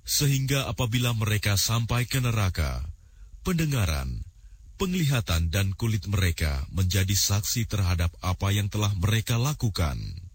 sehingga apabila mereka sampai ke neraka, pendengaran, penglihatan dan kulit mereka menjadi saksi terhadap apa yang telah mereka lakukan.